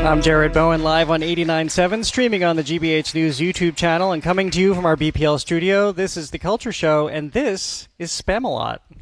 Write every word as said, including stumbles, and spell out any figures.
I'm Jared Bowen, live on eighty-nine point seven, streaming on the G B H News YouTube channel, and coming to you from our B P L studio. This is The Culture Show, and this is Spamalot.